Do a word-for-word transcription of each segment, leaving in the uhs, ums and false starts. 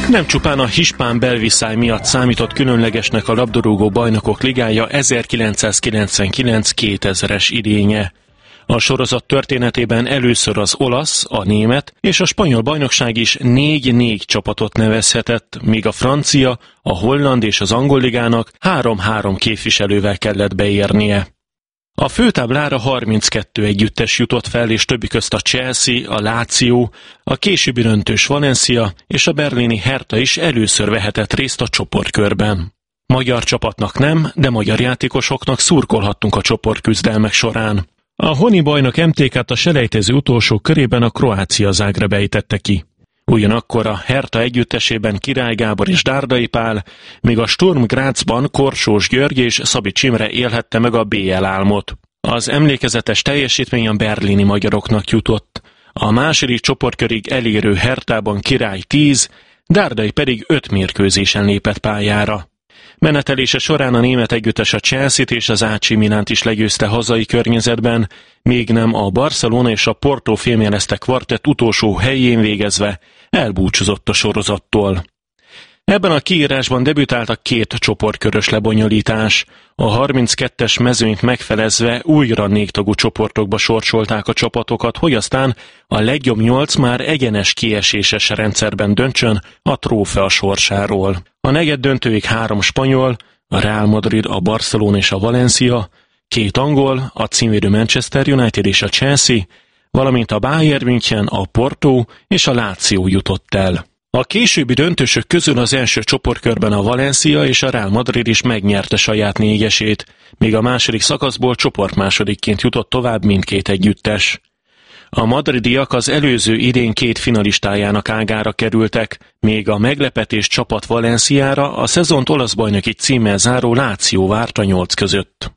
Nem csupán a hispán belviszály miatt számított különlegesnek a labdarúgó bajnokok ligája ezerkilencszázkilencvenkilenc kétezres idénye. A sorozat történetében először az olasz, a német és a spanyol bajnokság is négy-négy csapatot nevezhetett, míg a francia, a holland és az angol ligának három-három képviselővel kellett beérnie. A főtáblára harminckettő együttes jutott fel, és többi közt a Chelsea, a Lazio, a későbbi döntős Valencia és a berlini Hertha is először vehetett részt a csoportkörben. Magyar csapatnak nem, de magyar játékosoknak szurkolhattunk a csoportküzdelmek során. A honi bajnok em té ká-t a selejtező utolsó körében a Kroácia Zágráb ejtette ki. Ugyanakkor a Hertha együttesében Király Gábor és Dárdai Pál, míg a Sturm Grazban Korsós György és Szabics Imre élhette meg a bé el álmot. Az emlékezetes teljesítmény a berlini magyaroknak jutott. A második csoportkörig elérő Herthában Király tíz, Dárdai pedig öt mérkőzésen lépett pályára. Menetelése során a német együttes a Chelsea-t és az á cé Milánt is legyőzte hazai környezetben, még nem a Barcelona és a Porto fémjelezte kvartett utolsó helyén végezve elbúcsúzott a sorozattól. Ebben a kiírásban debütáltak két csoportkörös lebonyolítás. A harminckettes mezőnyt megfelezve újra négytagú csoportokba sorsolták a csapatokat, hogy aztán a legjobb nyolc már egyenes kieséses rendszerben döntsön a trófea sorsáról. A negyed döntőig három spanyol, a Real Madrid, a Barcelona és a Valencia, két angol, a címvédő Manchester United és a Chelsea, valamint a Bayern München, a Porto és a Lazio jutott el. A későbbi döntősök közül az első csoportkörben a Valencia és a Real Madrid is megnyerte saját négyesét, míg a második szakaszból csoportmásodikként jutott tovább mindkét együttes. A madridiak az előző idén két finalistájának ágára kerültek, még a meglepetés csapat Valenciára a szezont olasz bajnoki címmel záró Lazio várt a nyolc között.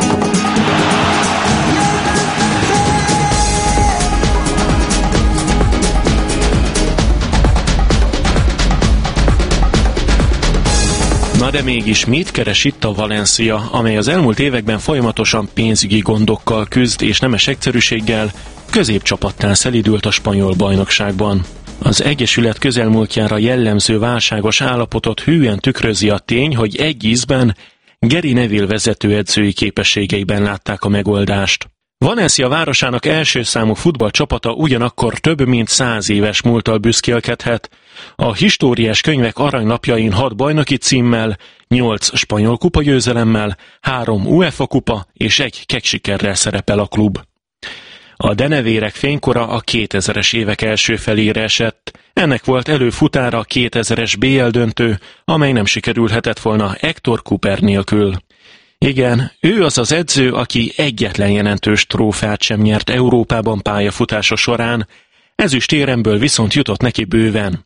Na de mégis mit keres itt a Valencia, amely az elmúlt években folyamatosan pénzügyi gondokkal küzd és nemes egyszerűséggel középcsapattá szelídült a spanyol bajnokságban. Az egyesület közelmúltjára jellemző válságos állapotot hűen tükrözi a tény, hogy egy ízben Gary Neville vezetőedzői képességeiben látták a megoldást. Valencia városának első számú futballcsapata ugyanakkor több mint száz éves múlttal büszkélkedhet. A históriás könyvek aranylapjain hat bajnoki címmel, nyolc spanyol kupagyőzelemmel, három UEFA kupa és egy keksikerrel szerepel a klub. A denevérek fénykora a kétezres évek első felére esett. Ennek volt előfutára a kétezres bé el döntő, amely nem sikerülhetett volna Héctor Cúper nélkül. Igen, ő az az edző, aki egyetlen jelentős trófeát sem nyert Európában pályafutása során, ezüstéremből viszont jutott neki bőven.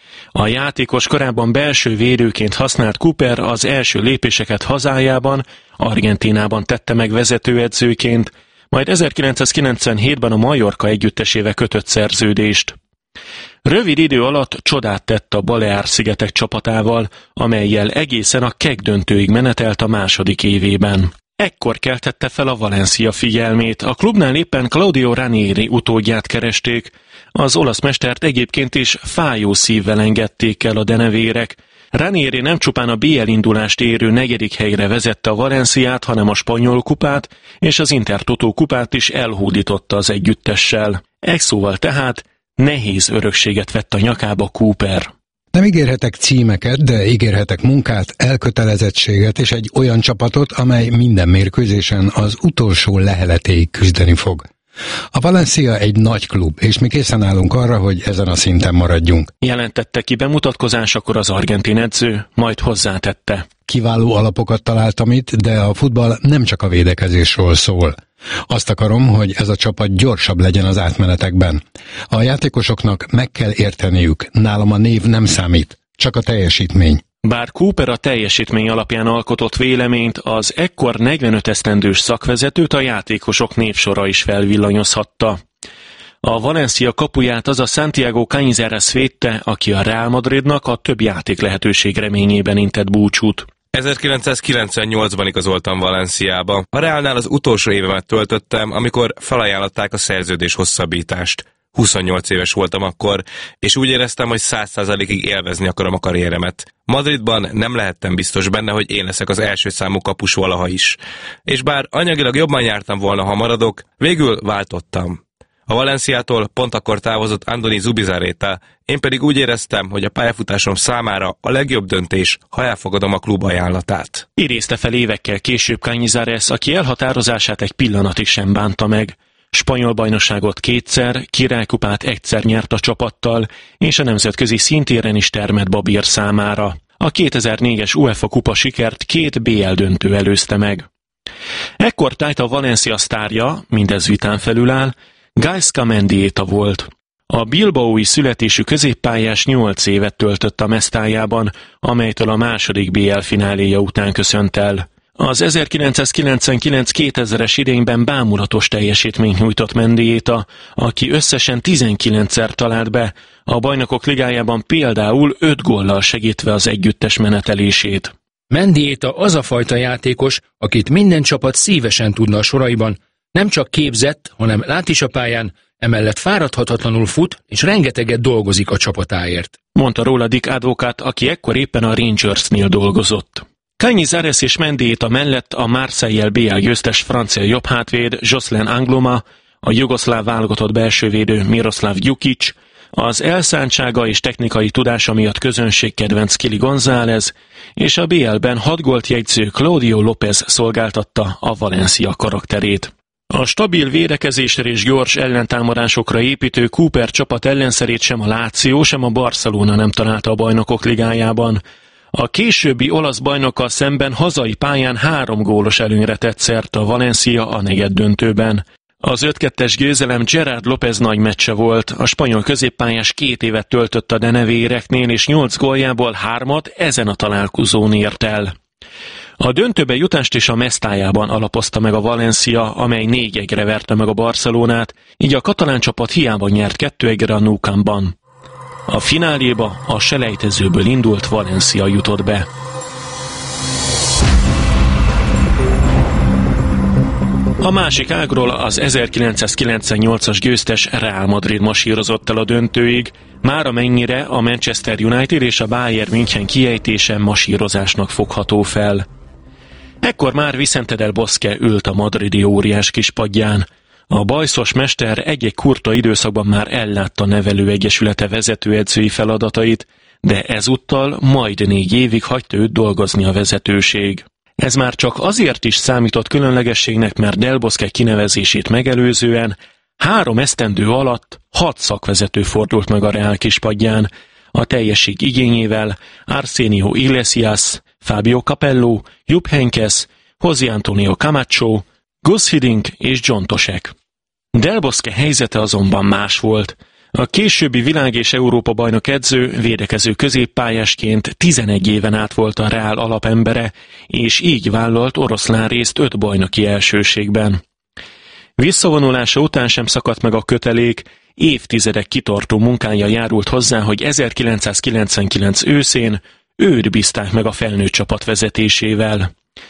A játékos korábban belső védőként használt Cúper az első lépéseket hazájában, Argentínában tette meg vezetőedzőként, majd ezerkilencszázkilencvenhétben a Mallorca együttesével kötött szerződést. Rövid idő alatt csodát tett a Baleár-szigetek csapatával, amellyel egészen a keg döntőig menetelt a második évében. Ekkor keltette fel a Valencia figyelmét. A klubnál éppen Claudio Ranieri utódját keresték. Az olasz mestert egyébként is fájó szívvel engedték el a denevérek. Ranieri nem csupán a bé el indulást érő negyedik helyre vezette a Valenciát, hanem a spanyol kupát és az Intertoto kupát is elhódította az együttessel. Egy szóval tehát nehéz örökséget vett a nyakába Cúper. Nem ígérhetek címeket, de ígérhetek munkát, elkötelezettséget és egy olyan csapatot, amely minden mérkőzésen az utolsó leheletéig küzdeni fog. A Valencia egy nagy klub, és mi készen állunk arra, hogy ezen a szinten maradjunk. Jelentette ki bemutatkozásakor az argentin edző, majd hozzátette. Kiváló alapokat találtam itt, de a futball nem csak a védekezésről szól. Azt akarom, hogy ez a csapat gyorsabb legyen az átmenetekben. A játékosoknak meg kell érteniük, nálam a név nem számít, csak a teljesítmény. Bár Cúper a teljesítmény alapján alkotott véleményt, az ekkor negyvenöt esztendős szakvezetőt a játékosok névsora is felvillanyozhatta. A Valencia kapuját az a Santiago Cañizares védte, aki a Real Madridnak a több játék lehetőség reményében intett búcsút. ezerkilencszázkilencvennyolcban igazoltam Valenciába. A Realnál az utolsó évemet töltöttem, amikor felajánlották a szerződés hosszabbítást. huszonnyolc éves voltam akkor, és úgy éreztem, hogy száz százalékig élvezni akarom a karrieremet. Madridban nem lehettem biztos benne, hogy én leszek az első számú kapus valaha is. És bár anyagilag jobban jártam volna, ha maradok, végül váltottam. A Valenciától pont akkor távozott Andoni Zubizarreta, én pedig úgy éreztem, hogy a pályafutásom számára a legjobb döntés, ha elfogadom a klub ajánlatát. Idézte fel évekkel később Cañizares, aki elhatározását egy pillanatig sem bánta meg. Spanyol bajnokságot kétszer, királykupát egyszer nyert a csapattal, és a nemzetközi szintéren is termett babír számára. A kétezer-négyes UEFA kupa sikert két bé el döntő előzte meg. Ekkor Taita Valencia sztárja, mindez vitán felül áll, Gaizka Mendieta volt. A bilbaói születésű középpályás nyolc évet töltött a Mestájában, amelytől a második bé el fináléja után köszönt el. Az ezerkilencszázkilencvenkilenc-kétezres idényben bámulatos teljesítményt nyújtott Mendieta, aki összesen tizenkilencszer talált be, a Bajnokok Ligájában például öt góllal segítve az együttes menetelését. Mendieta az a fajta játékos, akit minden csapat szívesen tudna a soraiban, nem csak képzett, hanem lát is a pályán, emellett fáradhatatlanul fut, és rengeteget dolgozik a csapatáért. Mondta róla Dick Advocat, aki ekkor éppen a Rangersnél dolgozott. Cañizares és Mendieta mellett a Marseille-el bé el győztes francia jobbhátvéd Jocelyn Angloma, a jugoszláv válogatott belsővédő Miroslav Djukic, az elszántsága és technikai tudása miatt közönségkedvenc Kili González, és a bé el-ben hat gólt jegyző Claudio López szolgáltatta a Valencia karakterét. A stabil védekezésre és gyors ellentámadásokra építő Cooper csapat ellenszerét sem a Lazio, sem a Barcelona nem találta a Bajnokok Ligájában. A későbbi olasz bajnokkal szemben hazai pályán három gólos előnyre tett szert a Valencia a negyeddöntőben. Az öt kettes győzelem Gerard López nagy meccse volt, a spanyol középpályás két évet töltött a denevéreknél, és nyolc góljából hármat ezen a találkozón ért el. A döntőbe jutást is a Mestájában alapozta meg a Valencia, amely négy egyre verte meg a Barcelonát, így a katalán csapat hiába nyert kettő egyre a Nou Campban. A fináléba a selejtezőből indult Valencia jutott be. A másik ágról az ezerkilencszázkilencvennyolcas győztes Real Madrid masírozott el a döntőig, már amennyire a Manchester United és a Bayern München kiejtése masírozásnak fogható fel. Ekkor már Vicente del Bosque ült a madridi óriás kispadján. A bajszos mester egy-egy kurta időszakban már ellátta nevelőegyesülete vezetőedzői feladatait, de ezúttal majd négy évig hagyta őt dolgozni a vezetőség. Ez már csak azért is számított különlegességnek, mert Del Bosque kinevezését megelőzően három esztendő alatt hat szakvezető fordult meg a Real kispadján, a teljesség igényével Arsenio Iglesias, Fabio Capello, Jupp Heynckes, José Antonio Camacho, Gus Hiddink és John Toshek. Del Bosque helyzete azonban más volt. A későbbi világ- és Európa-bajnok edző, védekező középpályásként tizenegy éven át volt a Real alapembere, és így vállalt oroszlán részt öt bajnoki elsőségben. Visszavonulása után sem szakadt meg a kötelék, évtizedek kitartó munkája járult hozzá, hogy ezerkilencszázkilencvenkilenc őszén őt bízták meg a felnőtt csapat vezetésével.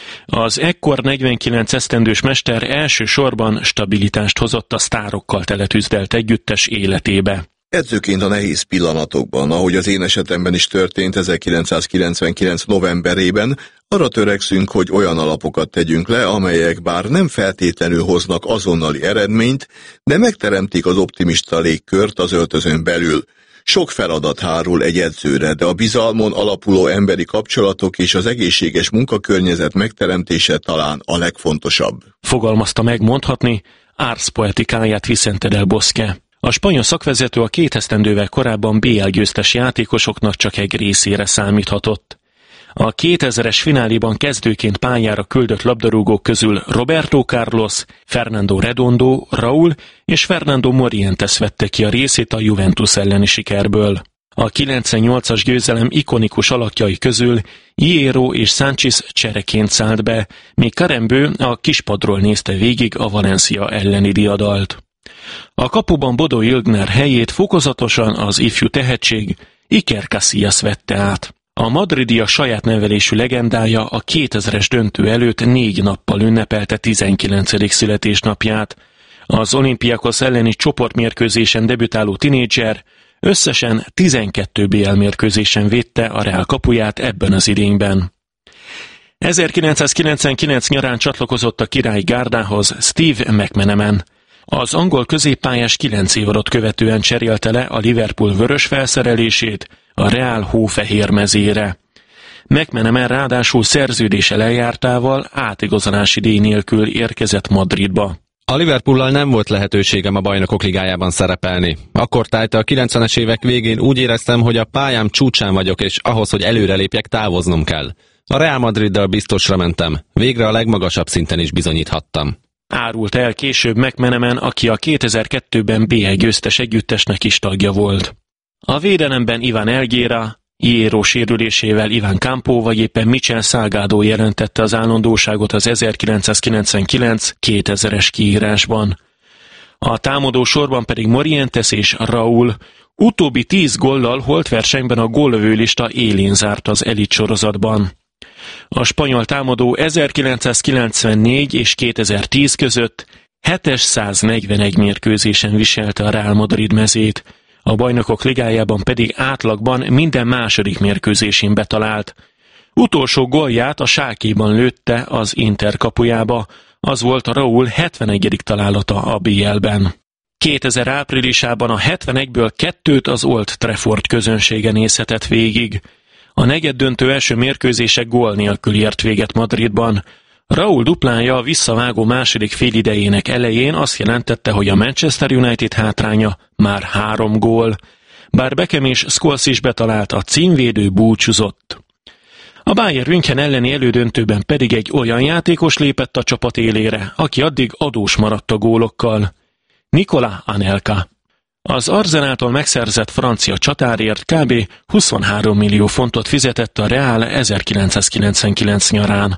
Az ekkor negyvenkilenc esztendős mester elsősorban stabilitást hozott a sztárokkal teletűzdelt együttes életébe. Edzőként a nehéz pillanatokban, ahogy az én esetemben is történt ezerkilencszázkilencvenkilenc novemberében, arra törekszünk, hogy olyan alapokat tegyünk le, amelyek bár nem feltétlenül hoznak azonnali eredményt, de megteremtik az optimista légkört az öltözön belül. Sok feladat hárul egy edzőre, de a bizalmon alapuló emberi kapcsolatok és az egészséges munkakörnyezet megteremtése talán a legfontosabb. Fogalmazta meg mondhatni ars poetikáját Vicente del Bosque. A spanyol szakvezető a két esztendővel korábban bé el győztes játékosoknak csak egy részére számíthatott. A kétezres fináléban kezdőként pályára küldött labdarúgók közül Roberto Carlos, Fernando Redondo, Raúl és Fernando Morientes vette ki a részét a Juventus elleni sikerből. A kilencvennyolcas győzelem ikonikus alakjai közül Hierro és Sánchez csereként szállt be, míg Karembő a kispadról nézte végig a Valencia elleni diadalt. A kapuban Bodo Illgner helyét fokozatosan az ifjú tehetség Iker Casillas vette át. A madridiak saját nevelésű legendája a kétezres döntő előtt négy nappal ünnepelte tizenkilencedik születésnapját. Az Olympiakos elleni csoportmérkőzésen debütáló tinédzser összesen tizenkét bé el mérkőzésen védte a Real kapuját ebben az idényben. ezerkilencszázkilencvenkilenc nyarán csatlakozott a királyi gárdához Steve McManaman. Az angol középpályás kilenc évadot követően cserélte le a Liverpool vörös felszerelését a Real hófehér mezére. McManaman ráadásul szerződése lejártával átigazolási díj nélkül érkezett Madridba. A Liverpoollal nem volt lehetőségem a Bajnokok Ligájában szerepelni. Akkor tájt a kilencvenes évek végén úgy éreztem, hogy a pályám csúcsán vagyok, és ahhoz, hogy előrelépjek, távoznom kell. A Real Madriddal biztosra mentem. Végre a legmagasabb szinten is bizonyíthattam. Árult el később McManaman, aki a kétezer-kettőben bé el győztes együttesnek is tagja volt. A védelemben Iván Elguera, Hierro sérülésével Iván Campo vagy éppen Michel Salgado jelentette az állandóságot az ezerkilencszázkilencvenkilenc kétezres kiírásban. A támadó sorban pedig Morientes és Raúl, utóbbi tíz góllal holtversenyben a góllövőlista élén zárt az elit sorozatban. A spanyol támadó ezerkilencszázkilencvennégy és kétezer-tíz között hétszáznegyvenegy mérkőzésen viselte a Real Madrid mezét, a Bajnokok Ligájában pedig átlagban minden második mérkőzésén betalált. Utolsó gólját a Schalkéban lőtte az Inter kapujába, az volt a Raúl hetvenegyedik találata a bé el-ben. kétezer áprilisában a hetvenegyből kettőt az Old Trafford közönsége nézhetett végig. A negyeddöntő első mérkőzések gól nélkül ért véget Madridban. Raúl duplája a visszavágó második félidejének elején azt jelentette, hogy a Manchester United hátránya már három gól. Bár Beckham és Scholes is betalált, a címvédő búcsúzott. A Bayern München elleni elődöntőben pedig egy olyan játékos lépett a csapat élére, aki addig adós maradt a gólokkal. Nicolas Anelka. Az Arsenaltól megszerzett francia csatárért kb. huszonhárom millió fontot fizetett a Real ezerkilencszázkilencvenkilenc nyarán.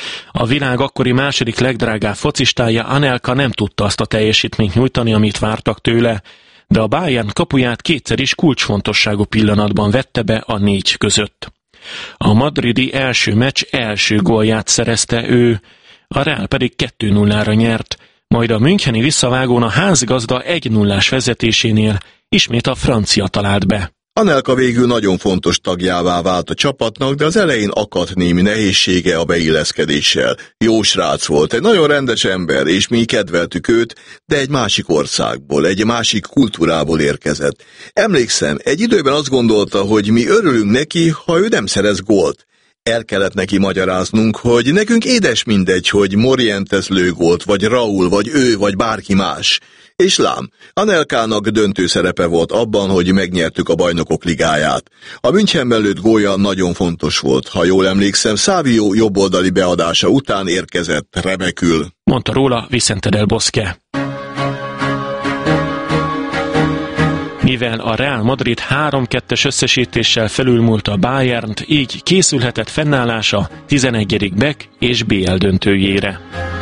A világ akkori második legdrágább focistája Anelka nem tudta azt a teljesítményt nyújtani, amit vártak tőle, de a Bayern kapuját kétszer is kulcsfontosságú pillanatban vette be a négy között. A madridi első meccs első gólját szerezte ő, a Real pedig kettő nullára nyert, majd a müncheni visszavágón a házigazda egy nullás vezetésénél ismét a francia talált be. Anelka végül nagyon fontos tagjává vált a csapatnak, de az elején akadt némi nehézsége a beilleszkedéssel. Jó srác volt, egy nagyon rendes ember, és mi kedveltük őt, de egy másik országból, egy másik kultúrából érkezett. Emlékszem, egy időben azt gondolta, hogy mi örülünk neki, ha ő nem szerez gólt. El kellett neki magyaráznunk, hogy nekünk édes mindegy, hogy Morientes lő gólt, vagy Raúl, vagy ő, vagy bárki más. És lám, Anelkának döntő szerepe volt abban, hogy megnyertük a Bajnokok Ligáját. A Münchenben lőtt gólja nagyon fontos volt, ha jól emlékszem, Savio jobboldali beadása után érkezett remekül. Mondta róla Vicente del Bosque. Mivel a Real Madrid három kettes összesítéssel felülmúlta a Bayernt, így készülhetett fennállása tizenegyedik Beck és bé el döntőjére.